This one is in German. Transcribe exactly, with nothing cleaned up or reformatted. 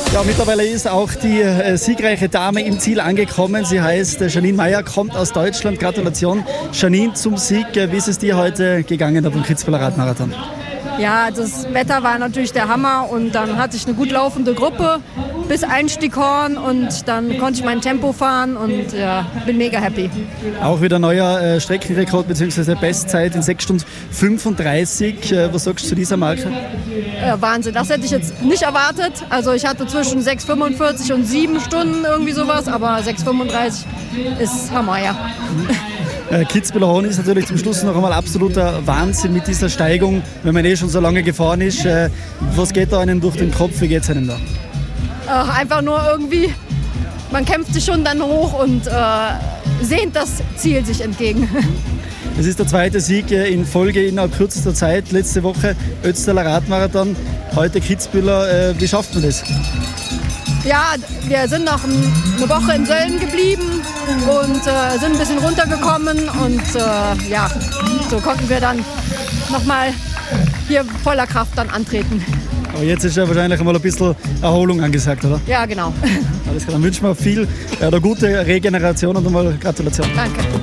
Ja, mittlerweile ist auch die äh, siegreiche Dame im Ziel angekommen. Sie heißt äh, Janine Meyer, kommt aus Deutschland. Gratulation, Janine, zum Sieg. Äh, wie ist es dir heute gegangen auf dem Kitzbüheler Radmarathon? Ja, das Wetter war natürlich der Hammer und dann hatte ich eine gut laufende Gruppe bis Einstieghorn und dann konnte ich mein Tempo fahren und ja, bin mega happy. Auch wieder neuer äh, Streckenrekord bzw. Bestzeit in sechs Stunden fünfunddreißig. Äh, was sagst du zu dieser Marke? Ja, Wahnsinn, das hätte ich jetzt nicht erwartet. Also ich hatte zwischen sechs fünfundvierzig und sieben Stunden irgendwie sowas, aber sechs fünfunddreißig ist Hammer, ja. Äh, Kitzbüheler Horn ist natürlich zum Schluss noch einmal absoluter Wahnsinn mit dieser Steigung, wenn man eh schon so lange gefahren ist. Äh, was geht da einem durch den Kopf? Wie geht es einem da? Ach, einfach nur irgendwie, man kämpft sich schon dann hoch und äh, sehnt das Ziel sich entgegen. Es ist der zweite Sieg in Folge innerhalb kürzester Zeit. Letzte Woche Ötztaler Radmarathon, heute Kitzbüheler. Äh, wie schafft man das? Ja, wir sind noch eine Woche in Sölden geblieben und äh, sind ein bisschen runtergekommen und äh, ja, so konnten wir dann nochmal hier voller Kraft dann antreten. Aber jetzt ist ja wahrscheinlich mal ein bisschen Erholung angesagt, oder? Ja, genau. Alles klar, dann wünschen wir viel äh, eine gute Regeneration und einmal Gratulation. Danke.